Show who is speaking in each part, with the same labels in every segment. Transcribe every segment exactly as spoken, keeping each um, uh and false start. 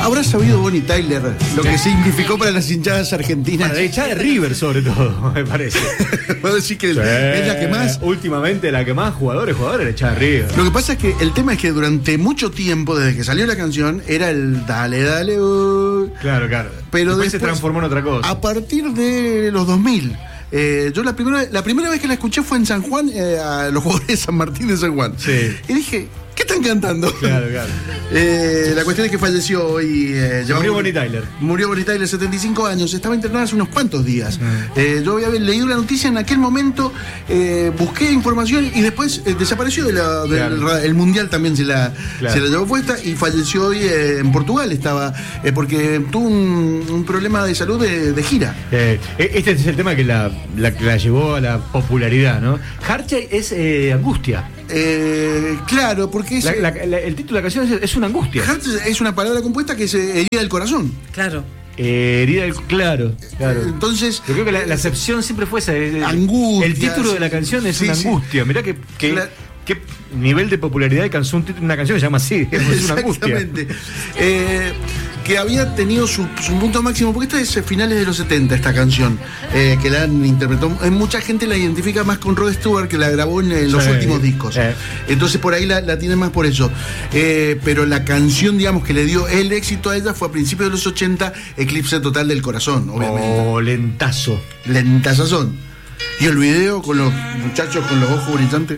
Speaker 1: ¿Habrá sabido Bonnie Tyler lo que significó para las hinchadas argentinas?
Speaker 2: Para la hinchada de River, sobre todo, me parece.
Speaker 1: ¿Puedo decir que
Speaker 2: Sí.
Speaker 1: es la que más?
Speaker 2: Últimamente, la que más jugadores, jugadores, la hinchada de River.
Speaker 1: Lo que pasa es que el tema es que durante mucho tiempo, desde que salió la canción, era el dale, dale, uh,
Speaker 2: Claro, claro.
Speaker 1: pero
Speaker 2: después,
Speaker 1: después
Speaker 2: se transformó en otra cosa.
Speaker 1: A partir de los dos mil. Eh, yo la primera, la primera vez que la escuché fue en San Juan, eh, a los jugadores de San Martín de San Juan.
Speaker 2: Sí.
Speaker 1: Y dije, ¿qué están cantando?
Speaker 2: Claro, claro.
Speaker 1: Eh, la cuestión es que falleció hoy. Eh,
Speaker 2: Murió
Speaker 1: llevaba-
Speaker 2: Bonnie Tyler.
Speaker 1: Murió Bonnie Tyler, setenta y cinco años. Estaba internada hace unos cuantos días.
Speaker 2: Mm.
Speaker 1: Eh, yo había leído la noticia en aquel momento, eh, busqué información y después eh, desapareció de la, del
Speaker 2: Claro.
Speaker 1: ra- el mundial también se la,
Speaker 2: Claro.
Speaker 1: se la llevó puesta y falleció hoy eh, en Portugal. Estaba eh, porque tuvo un, un problema de salud de, de gira.
Speaker 2: Eh, este es el tema que la, la, que la llevó a la popularidad, ¿no? Harche es eh, angustia.
Speaker 1: Eh, claro, porque es,
Speaker 2: La- la- la- el título de la canción es, es una angustia.
Speaker 1: Heart es una palabra compuesta que es eh, herida del corazón.
Speaker 3: Claro.
Speaker 2: Eh, herida del. Claro, claro.
Speaker 1: Entonces,
Speaker 2: Yo creo que la, la acepción siempre fue esa. eh,
Speaker 1: Angustia,
Speaker 2: El título de la
Speaker 1: sí.
Speaker 2: canción es
Speaker 1: Sí,
Speaker 2: una
Speaker 1: sí.
Speaker 2: angustia. Mirá que, que,
Speaker 1: Cla-
Speaker 2: qué nivel de popularidad alcanzó un título- una canción que se llama así. Es una angustia.
Speaker 1: exactamente. Eh, que había tenido su, su punto máximo, porque esto es eh, finales de los setenta, esta canción, eh, que la han interpretado. eh, Mucha gente la identifica más con Rod Stewart, que la grabó en, en los
Speaker 2: Sí.
Speaker 1: últimos discos.
Speaker 2: Eh.
Speaker 1: Entonces por ahí la, la tienen más por eso. Eh, pero la canción, digamos, que le dio el éxito a ella fue a principios de los ochenta, Eclipse Total del Corazón, obviamente.
Speaker 2: Oh, lentazo.
Speaker 1: Lentasazón. Y el video con los muchachos con los ojos brillantes.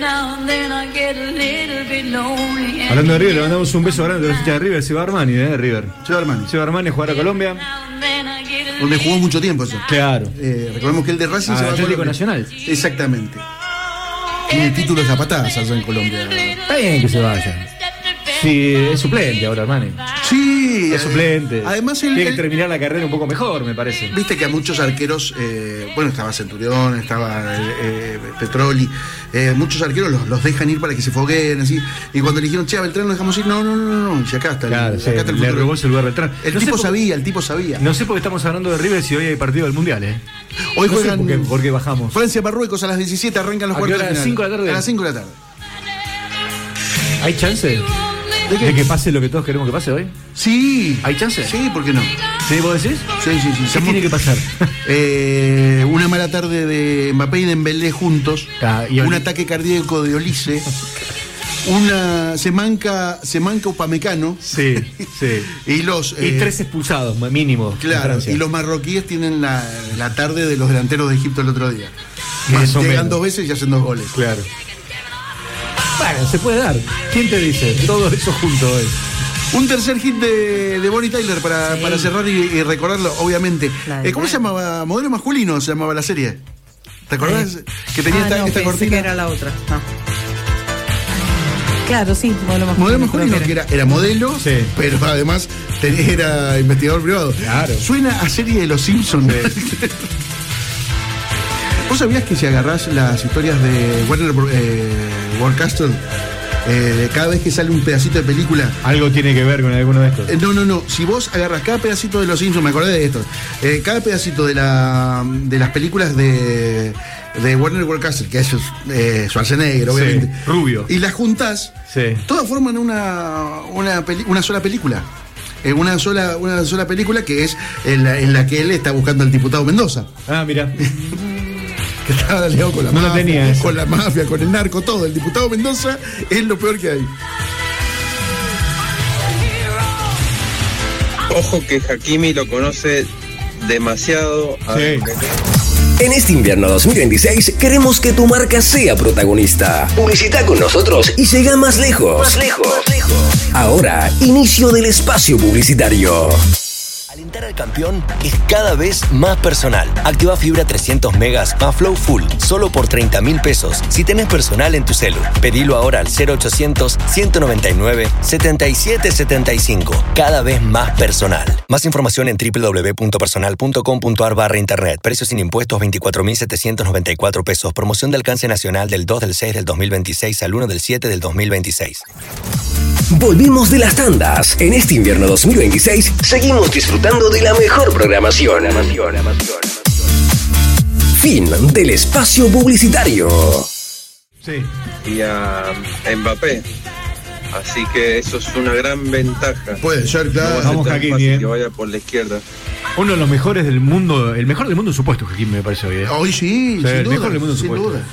Speaker 2: Hablando de River, le mandamos un beso grande a los hinchas de River. Seba Armani, ¿eh? De River.
Speaker 1: Seba Armani,
Speaker 2: Seba Armani, jugar a Colombia.
Speaker 1: donde jugó mucho tiempo eso.
Speaker 2: Claro.
Speaker 1: Eh, recordemos que el de Racing
Speaker 2: Ah,
Speaker 1: se va a
Speaker 2: Atlético
Speaker 1: Colombia.
Speaker 2: Nacional.
Speaker 1: Exactamente. Tiene títulos a patadas allá en Colombia.
Speaker 2: Está bien que se vaya. Sí, es suplente ahora, Armani.
Speaker 1: Sí.
Speaker 2: Es suplente.
Speaker 1: Además, el,
Speaker 2: tiene que
Speaker 1: el-
Speaker 2: terminar la carrera un poco mejor, me parece.
Speaker 1: viste que a muchos arqueros, eh, bueno, estaba Centurión, estaba eh, eh, Petroli, eh, muchos arqueros los, los dejan ir para que se fogueen, así. Y cuando le dijeron, che, a Beltrán lo dejamos ir, no, no, no, no, no, si acá está. el-
Speaker 2: Claro,
Speaker 1: acá
Speaker 2: sí,
Speaker 1: está el
Speaker 2: le
Speaker 1: futuro.
Speaker 2: robó ese lugar Beltrán.
Speaker 1: El
Speaker 2: No sé
Speaker 1: tipo
Speaker 2: por-
Speaker 1: sabía, el tipo sabía.
Speaker 2: No sé por qué estamos hablando de River si hoy hay partido del Mundial, ¿eh?
Speaker 1: Hoy
Speaker 2: No sé
Speaker 1: juegan
Speaker 2: por qué, por qué bajamos.
Speaker 1: Francia-Marruecos a las diecisiete, arrancan los
Speaker 2: ¿A qué
Speaker 1: cuartos
Speaker 2: hora?
Speaker 1: de
Speaker 2: ¿A las
Speaker 1: final.
Speaker 2: cinco de la tarde?
Speaker 1: A las cinco de la tarde.
Speaker 2: ¿Hay chance
Speaker 1: ¿De qué?
Speaker 2: de que pase lo que todos queremos que pase hoy?
Speaker 1: Sí.
Speaker 2: ¿Hay chance?
Speaker 1: Sí, ¿por qué no?
Speaker 2: ¿Sí, vos decís?
Speaker 1: Sí, sí, sí.
Speaker 2: ¿Qué
Speaker 1: Somos-
Speaker 2: tiene que pasar?
Speaker 1: Eh, una mala tarde de Mbappé y Dembélé juntos,
Speaker 2: Ah, y
Speaker 1: un
Speaker 2: Oli-
Speaker 1: ataque cardíaco de Olise, una se manca, se manca Upamecano
Speaker 2: Sí, sí.
Speaker 1: y los
Speaker 2: Y
Speaker 1: eh,
Speaker 2: tres expulsados, mínimo. en
Speaker 1: claro,
Speaker 2: Francia.
Speaker 1: y los marroquíes tienen la, la tarde de los delanteros de Egipto el otro día. Que
Speaker 2: Más o
Speaker 1: llegan
Speaker 2: menos.
Speaker 1: dos veces y hacen dos goles.
Speaker 2: Claro. Bueno, se puede dar. ¿Quién te dice? Todo eso junto hoy.
Speaker 1: Un tercer hit de, de Bonnie Tyler para,
Speaker 3: Sí.
Speaker 1: para cerrar y, y recordarlo, obviamente.
Speaker 3: La de
Speaker 1: Eh, ¿Cómo se
Speaker 3: Brian.
Speaker 1: llamaba? Modelo masculino se llamaba la serie. ¿Te acordás?
Speaker 3: Eh.
Speaker 1: Que tenía
Speaker 3: Ah,
Speaker 1: esta,
Speaker 3: no,
Speaker 1: esta
Speaker 3: pensé
Speaker 1: cortina.
Speaker 3: que era la otra. No. Claro, sí, modelo masculino.
Speaker 1: Modelo
Speaker 3: creo
Speaker 1: masculino, que era, era modelo,
Speaker 2: Sí.
Speaker 1: pero además tenía- era investigador privado.
Speaker 2: Claro.
Speaker 1: Suena a serie de los Simpsons. ¿Vos sabías que si agarrás las historias de Warner eh, Broadcastle, eh, cada vez que sale un pedacito de película,
Speaker 2: Algo tiene que ver con alguno de estos.
Speaker 1: eh, no, no, no, si vos agarras cada pedacito de los Simpsons, me acordé de esto, eh, cada pedacito de, la, de las películas de, de Warner Broadcastle, que es eh, Schwarzenegger, obviamente,
Speaker 2: Sí, rubio.
Speaker 1: y las juntás,
Speaker 2: Sí.
Speaker 1: todas forman una, una, peli- una sola película. Eh, una, sola, una sola película que es en la, en la que él está buscando al diputado Mendoza.
Speaker 2: Ah, mira.
Speaker 1: Que estaba aliado con la
Speaker 2: No la
Speaker 1: mafia,
Speaker 2: tenía esa.
Speaker 1: con la mafia, con el narco, todo. El diputado Mendoza es lo peor que hay.
Speaker 4: Ojo que Hakimi lo conoce demasiado a
Speaker 2: Sí.
Speaker 4: Dembélé.
Speaker 5: En este invierno dos mil veintiséis queremos que tu marca sea protagonista. Publicita con nosotros y llega más lejos. Más lejos. Ahora, inicio del espacio publicitario. Alentar al campeón es cada vez más personal. Activa fibra trescientos megas más Flow Full, solo por treinta mil pesos. Si tenés personal en tu celu, pedilo ahora al cero ochocientos, ciento noventa y nueve, setenta y siete setenta y cinco. Cada vez más personal. Más información en doble u doble u doble u punto personal punto com punto a r barra internet. Precios sin impuestos veinticuatro mil setecientos noventa y cuatro pesos. Promoción de alcance nacional del dos del seis del dos mil veintiséis al uno del siete del dos mil veintiséis. Volvimos de las tandas. En este invierno dos mil veintiséis seguimos disfrutando de la mejor programación. Fin del espacio publicitario.
Speaker 2: Sí.
Speaker 4: Y a Mbappé. Así que eso es una gran ventaja.
Speaker 1: Puede ser,
Speaker 4: No
Speaker 1: claro.
Speaker 4: va a ser
Speaker 2: Vamos,
Speaker 4: tan
Speaker 2: Jaquín,
Speaker 4: fácil
Speaker 2: bien.
Speaker 4: que vaya por la izquierda.
Speaker 2: Uno de los mejores del mundo, el mejor del mundo supuesto, Jaquín, me parece hoy. ¿eh?
Speaker 1: Hoy sí,
Speaker 2: Sí,
Speaker 1: sin
Speaker 2: el
Speaker 1: duda,
Speaker 2: mejor del mundo,
Speaker 1: sin
Speaker 2: supuesto.
Speaker 1: duda.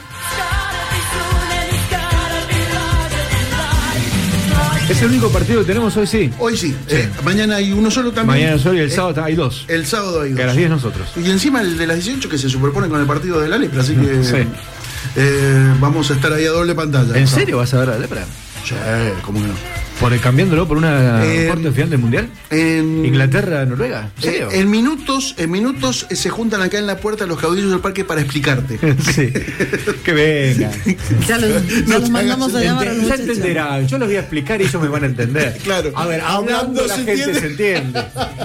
Speaker 2: Es el único partido que tenemos hoy, sí.
Speaker 1: Hoy sí. Eh, mañana hay uno solo también.
Speaker 2: Mañana soy el
Speaker 1: Eh,
Speaker 2: sábado hay dos.
Speaker 1: El sábado hay dos.
Speaker 2: Que a las diez nosotros.
Speaker 1: Y encima el de las dieciocho que se superpone con el partido de la lepra, así que
Speaker 2: Sí.
Speaker 1: eh, vamos a estar ahí a doble pantalla.
Speaker 2: ¿En serio vas a ver a la lepra?
Speaker 1: Sí, ¿cómo que no?
Speaker 2: ¿Por el, cambiándolo por una
Speaker 1: Eh,
Speaker 2: cuarta de final del mundial?
Speaker 1: En,
Speaker 2: ¿Inglaterra, Noruega? ¿En
Speaker 1: eh,
Speaker 2: serio?
Speaker 1: en minutos, en minutos eh, se juntan acá en la puerta los caudillos del parque para explicarte.
Speaker 2: Sí. Que venga.
Speaker 3: Ya los, ya
Speaker 1: No
Speaker 3: los
Speaker 1: te
Speaker 3: mandamos a
Speaker 1: hagas
Speaker 3: llamar a los
Speaker 2: Ya
Speaker 3: muchachos.
Speaker 2: entenderán. Yo los voy a explicar y ellos me van a entender.
Speaker 1: Claro.
Speaker 2: A ver, hablando,
Speaker 1: Hablando
Speaker 2: la
Speaker 1: se
Speaker 2: gente
Speaker 1: entiende.
Speaker 2: se entiende.